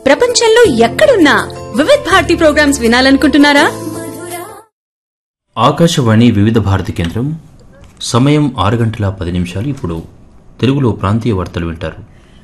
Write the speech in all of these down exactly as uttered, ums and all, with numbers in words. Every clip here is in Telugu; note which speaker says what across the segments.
Speaker 1: ప్రపంచంలో ఎక్కడున్నా వివిధ్ భారతి ప్రోగ్రామ్స్ వినాలనుకుంటున్నారా?
Speaker 2: ఆకాశవాణి వివిధ భారతి కేంద్రం సమయం ఆరు గంటల పది నిమిషాలు. ఇప్పుడు తెలుగులో ప్రాంతీయ వార్తలు వింటారు.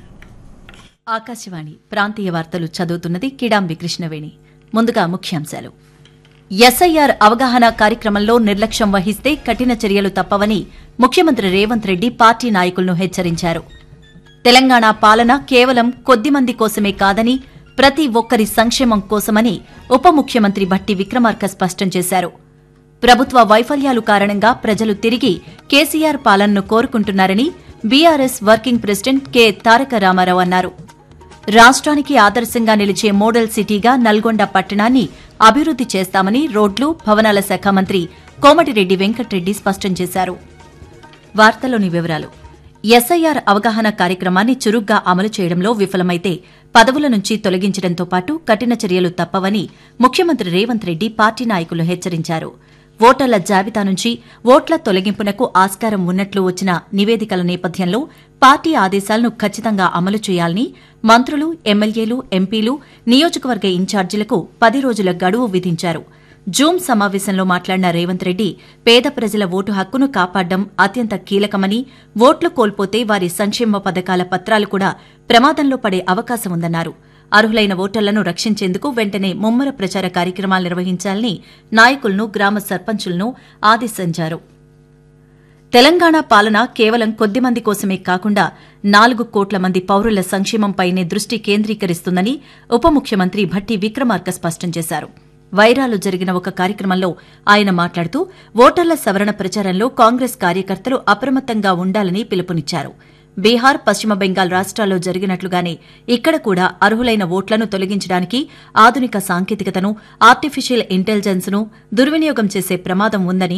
Speaker 3: ఆకాశవాణి ప్రాంతీయ వార్తలు చదువుతున్నది కిడాంబి కృష్ణవేణి. ముందుగా ముఖ్యాంశాలు. ఎస్ఐఆర్ అవగాహన కార్యక్రమంలో నిర్లక్ష్యం వహిస్తే కఠిన చర్యలు తప్పవని ముఖ్యమంత్రి రేవంత్ రెడ్డి పార్టీ నాయకులను హెచ్చరించారు. తెలంగాణ పాలన కేవలం కొద్దిమంది కోసమే కాదని ప్రతి ఒక్కరి సంక్షేమం కోసమని ఉప ముఖ్యమంత్రి భట్టి విక్రమార్క స్పష్టం చేశారు. ప్రభుత్వ వైఫల్యాలు కారణంగా ప్రజలు తిరిగి కేసీఆర్ పాలనను కోరుకుంటున్నారని బీఆర్ఎస్ వర్కింగ్ ప్రెసిడెంట్ కె తారక రామారావు అన్నారు. రాష్ట్రానికి ఆదర్శంగా నిలిచే మోడల్ సిటీగా నల్గొండ పట్టణాన్ని అభివృద్ది చేస్తామని రోడ్లు భవనాల శాఖ మంత్రి కోమటిరెడ్డి వెంకట్రెడ్డి స్పష్టం చేశారు. వార్తలోని వివరాలు. ఎస్ఐఆర్ అవగాహన కార్యక్రమాన్ని చురుగ్గా అమలు చేయడంలో విఫలమైతే పదవుల నుంచి తొలగించడంతో పాటు కఠిన చర్యలు తప్పవని ముఖ్యమంత్రి రేవంత్ రెడ్డి పార్టీ నాయకులు హెచ్చరించారు. ఓటర్ల జాబితా నుంచి ఓట్ల తొలగింపునకు ఆస్కారం ఉన్నట్లు వచ్చిన నివేదికల నేపథ్యంలో పార్టీ ఆదేశాలను ఖచ్చితంగా అమలు చేయాలని మంత్రులు, ఎమ్మెల్యేలు, ఎంపీలు, నియోజకవర్గ ఇన్ఛార్జీలకు పది రోజుల గడువు విధించారు. జూమ్ సమావేశంలో మాట్లాడిన రేవంత్ రెడ్డి పేద ప్రజల ఓటు హక్కును కాపాడడం అత్యంత కీలకమని, ఓట్లు కోల్పోతే వారి సంక్షేమ పథకాల పత్రాలు కూడా ప్రమాదంలో పడే అవకాశం ఉందన్నారు. అర్హులైన ఓటర్లను రక్షించేందుకు వెంటనే ముమ్మర ప్రచార కార్యక్రమాలు నిర్వహించాలని నాయకులను, గ్రామ సర్పంచులను ఆదేశించారు. తెలంగాణ పాలన కేవలం కొద్దిమంది కోసమే కాకుండా నాలుగు కోట్ల మంది పౌరుల సంక్షేమంపైనే దృష్టి కేంద్రీకరిస్తుందని ఉప ముఖ్యమంత్రి భట్టి విక్రమార్క స్పష్టం చేశారు. వైరాలో జరిగిన ఒక కార్యక్రమంలో ఆయన మాట్లాడుతూ ఓటర్ల సవరణ ప్రచారంలో కాంగ్రెస్ కార్యకర్తలు అప్రమత్తంగా ఉండాలని పిలుపునిచ్చారు. బీహార్, పశ్చిమ బెంగాల్ రాష్ట్రాల్లో జరిగినట్లుగానే ఇక్కడ కూడా అర్హులైన ఓట్లను తొలగించడానికి ఆధునిక సాంకేతికతను, ఆర్టిఫిషియల్ ఇంటెలిజెన్స్ ను దుర్వినియోగం చేసే ప్రమాదం ఉందని